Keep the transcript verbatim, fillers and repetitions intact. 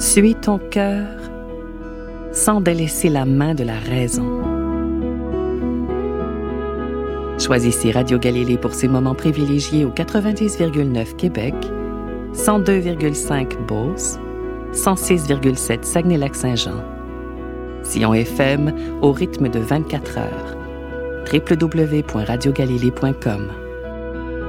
Suis ton cœur sans délaisser la main de la raison. Choisissez Radio Galilée pour ces moments privilégiés au quatre-vingt-dix virgule neuf Québec, cent deux virgule cinq Beauce, cent six virgule sept Saguenay-Lac-Saint-Jean. Sillon F M au rythme de vingt-quatre heures. w w w point radio galilée point com